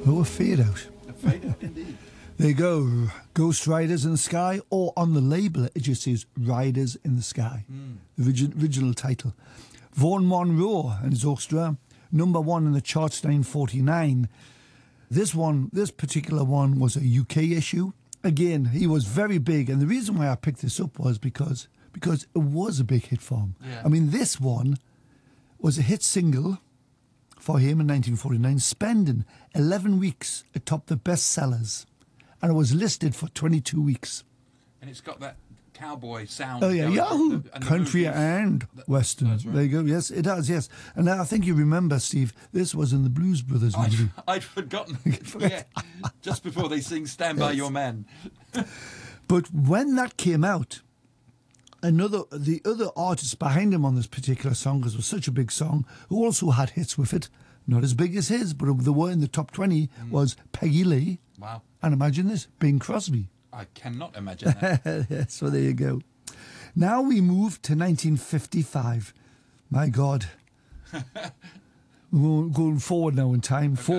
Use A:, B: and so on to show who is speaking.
A: Oh, a fade out.
B: A fade out, indeed.
A: There you go. Ghost Riders in the Sky, or on the label it just says Riders in the Sky. The original title. Vaughan Monroe and his orchestra, number one in the charts, 949. This particular one was a UK issue. Again, he was very big, and the reason why I picked this up was because it was a big hit for him.
B: Yeah.
A: I mean, this one was a hit single for him in 1949, spending 11 weeks atop the bestsellers, and it was listed for 22 weeks.
B: And it's got that cowboy sound.
A: Oh, yeah,
B: going
A: Yahoo!
B: on, and the
A: Country
B: movies.
A: and Western.
B: That's right.
A: There you go. Yes, it does, yes. And I think you remember, Steve, this was in the Blues Brothers movie.
B: I'd forgotten. Yeah, just before they sing "Stand by
A: Yes.
B: Your Man."
A: But when that came out, the other artist behind him on this particular song, because it was such a big song, who also had hits with it, not as big as his, but they were in the top 20, was Peggy Lee.
B: Wow,
A: And imagine this, Bing Crosby.
B: I cannot imagine that.
A: So there you go. Now we move to 1955. My God. We're going forward now in time.